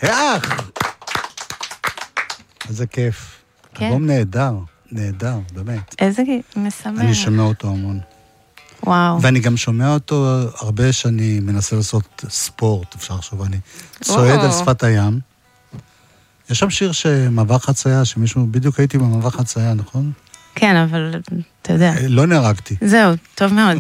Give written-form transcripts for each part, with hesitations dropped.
אח! איזה כיף. כן. אלבום נהדר, נהדר, באמת. איזה משמח. אני שומע אותו המון. וואו. ואני גם שומע אותו הרבה שאני מנסה לעשות ספורט, אפשר לחשוב, אני צועד על שפת הים. יש שם שיר שמעבר חצייה, שמישהו, בדיוק הייתי במעבר חצייה, נכון? כן, אבל אתה יודע. לא נהרגתי. זהו, טוב מאוד.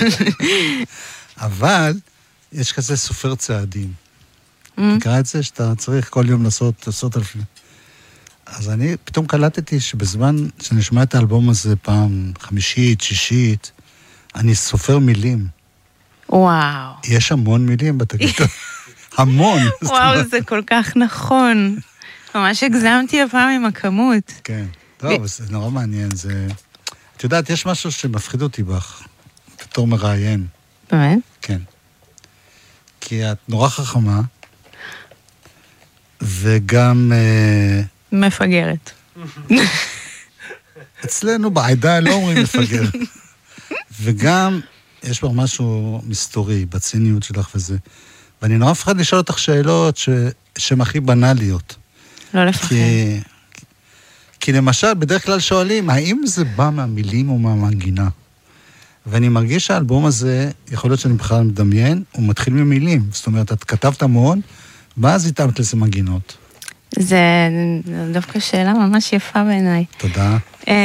אבל יש כזה סופר צעדים. תקרא את זה שאתה צריך כל יום לעשות 10,000. אז אני פתאום קלטתי שבזמן שאני שומע את האלבום הזה פעם חמישית, שישית, אני סופר מילים. וואו. יש המון מילים בתקליט. המון. וואו, זה כל כך נכון. ממש הגזמתי הפעם עם הכמות. כן. טוב, זה נורא מעניין. את יודעת, יש משהו שמפחיד אותי בך, בתור מראיין. באמת? כן. כי את נורא חכמה, וגם... מפגרת. אצלנו בעדה לא אומרים מפגר. וגם יש בה משהו מסתורי, בציניות שלך וזה. ואני נורא מפחד לשאול אותך שאלות שהן הכי בנאליות. לא לפחד. כי למשל, בדרך כלל שואלים, האם זה בא מהמילים או מהמנגינה? ואני מרגיש שהאלבום הזה, יכול להיות שאני בכלל מדמיין, הוא מתחיל ממילים. זאת אומרת, את כתבת המון, ואז התאמת לזה מנגינות. זה דווקא שאלה ממש יפה בעיניי. תודה.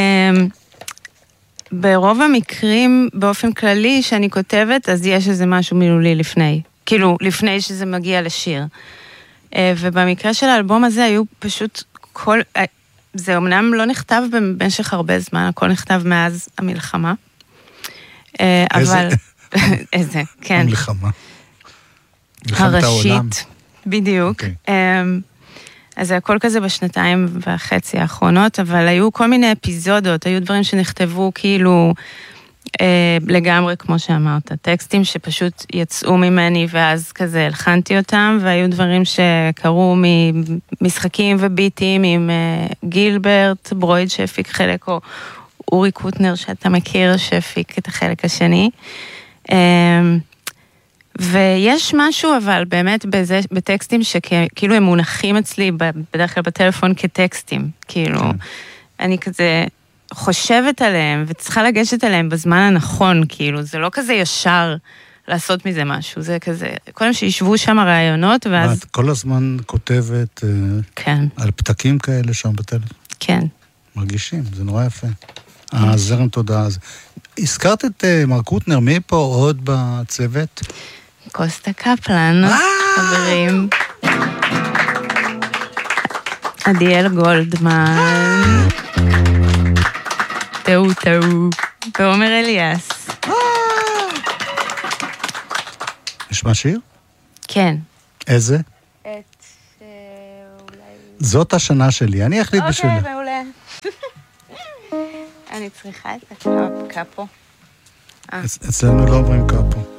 ברוב המקרים, באופן כללי, שאני כותבת, אז יש איזה משהו מילולי לפני. כאילו, לפני שזה מגיע לשיר. ובמקרה של האלבום הזה היו פשוט כל... זה אמנם לא נכתב במשך הרבה זמן, הכל נכתב מאז המלחמה. אבל... איזה, כן. המלחמה. מלחמת העולם. הראשית, בדיוק. אז זה הכל כזה בשנתיים וחצי האחרונות, אבל היו כל מיני אפיזודות, היו דברים שנכתבו כאילו לגמרי, כמו שאמרת, טקסטים שפשוט יצאו ממני, ואז כזה הלחנתי אותם, והיו דברים שקרו ממשחקים וביטים עם גילברט, ברויד שהפיק חלק, או אורי קוטנר שאתה מכיר, שהפיק את החלק השני. ויש משהו אבל באמת בטקסטים שכאילו הם מונחים אצלי בדרך כלל בטלפון כטקסטים, כאילו אני כזה חושבת עליהם וצריכה לגשת עליהם בזמן הנכון, כאילו זה לא כזה ישר לעשות מזה משהו, זה כזה, קודם שישבו שם הרעיונות ואז... את כל הזמן כותבת על פתקים כאלה שם בטלפון? כן. מרגישים, זה נורא יפה. הזרם תודעה הזה. הזכרת את מר קוטנר, מי פה עוד בצוות? קוסטה קפלן, חברים. עדיאל גולדמן. טעו. ועומר אליאס. יש מה שיר? כן. איזה? אולי... זאת השנה שלי, אני אחליט בשבילה. אוקיי, מעולה. אני צריכה את הקאפו. אצלנו לא אומרים קאפו.